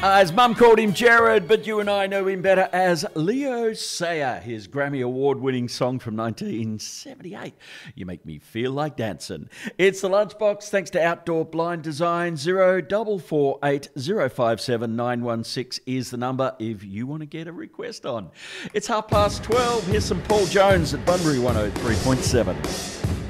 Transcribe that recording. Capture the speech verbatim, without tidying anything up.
Uh, his mum called him Jared, but you and I know him better as Leo Sayer. His Grammy Award-winning song from nineteen seventy-eight, You Make Me Feel Like Dancing. It's the Lunchbox, thanks to Outdoor Blind Design. Zero double four eight zero five seven nine one six is the number if you want to get a request on. It's half past twelve. Here's some Paul Jones at Bunbury one oh three point seven.